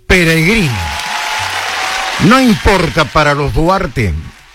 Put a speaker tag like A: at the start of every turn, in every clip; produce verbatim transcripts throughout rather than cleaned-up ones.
A: peregrino. No importa para los Duarte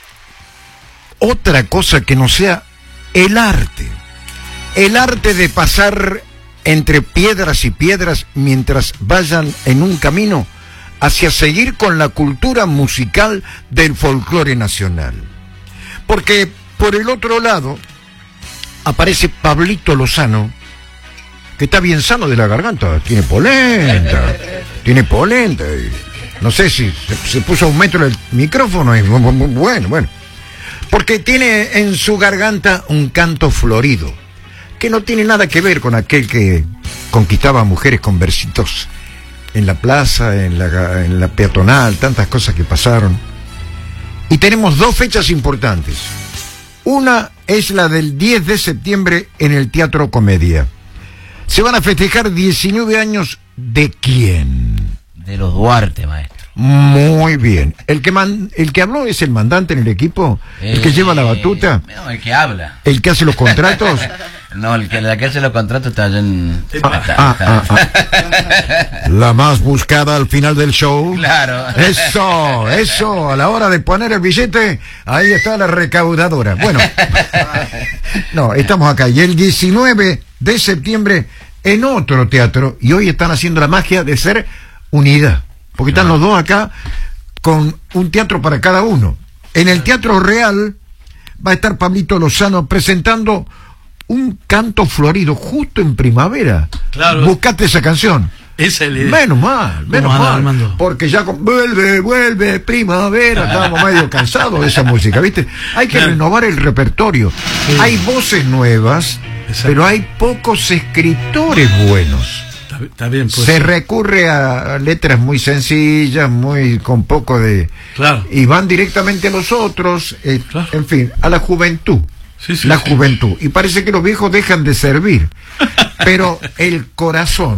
A: otra cosa que no sea el arte. El arte de pasar entre piedras y piedras mientras vayan en un camino hacia seguir con la cultura musical del folclore nacional. Porque por el otro lado aparece Pablito Lozano, que está bien sano de la garganta, tiene polenta, tiene polenta, y no sé si se, se puso a un metro el micrófono, y bueno, bueno, porque tiene en su garganta un canto florido, que no tiene nada que ver con aquel que conquistaba a mujeres con versitos en la plaza, en la, en la peatonal, tantas cosas que pasaron. Y tenemos dos fechas importantes. Una es la del diez de septiembre en el Teatro Comedia. Se van a festejar diecinueve años de quién.
B: De los Duarte, maestro.
A: Muy bien. El que man, el que habló es el mandante en el equipo, eh, el que lleva la batuta.
B: No, el que habla.
A: El que hace los contratos.
B: No, el que, el que hace los contratos está allá en...
A: Ah, ah, ah, ah. La más buscada al final del show.
B: Claro.
A: Eso, eso, a la hora de poner el billete, ahí está la recaudadora. Bueno, no, estamos acá. Y el diecinueve de septiembre en otro teatro, y hoy están haciendo la magia de ser unidad, porque están los dos acá con un teatro para cada uno. En el Teatro Real va a estar Pablito Lozano presentando un canto florido justo en primavera.
C: Claro.
A: Buscate esa canción.
C: Esa es la idea.
A: Menos mal, menos
C: Vamos a dar,
A: mal.
C: Armando.
A: Porque ya con vuelve, vuelve, primavera, estábamos medio cansados de esa música, ¿viste? Hay que
C: Claro.
A: renovar el repertorio.
C: Sí.
A: Hay voces nuevas,
C: Exacto.
A: pero hay pocos escritores buenos.
C: Está, está bien, pues.
A: Se recurre a letras muy sencillas, muy con poco de...
C: Claro.
A: Y van directamente a los otros, eh,
C: Claro.
A: en fin, a la juventud.
C: Sí, sí,
A: la
C: sí.
A: juventud. Y parece que los viejos dejan de servir. Pero el corazón,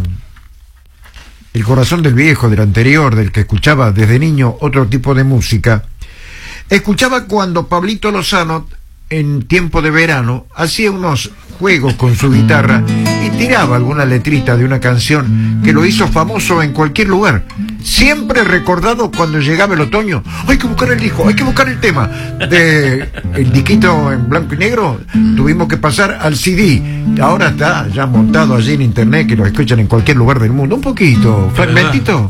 A: el corazón del viejo, del anterior, del que escuchaba desde niño otro tipo de música, escuchaba cuando Pablito Lozano, en tiempo de verano, hacía unos juegos con su guitarra y tiraba alguna letrita de una canción que lo hizo famoso en cualquier lugar. Siempre recordado cuando llegaba el otoño. Hay que buscar el disco, hay que buscar el tema. De el disquito en blanco y negro tuvimos que pasar al C D. Ahora está ya montado allí en internet, que lo escuchan en cualquier lugar del mundo. Un poquito, fragmentito.